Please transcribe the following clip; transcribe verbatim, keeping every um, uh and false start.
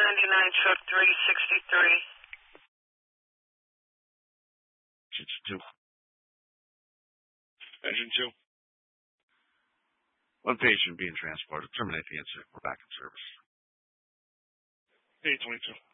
ninety-nine, truck three sixty-three. Engine two. Engine two. One patient being transported. Terminate the incident. We're back in service. eight twenty-two.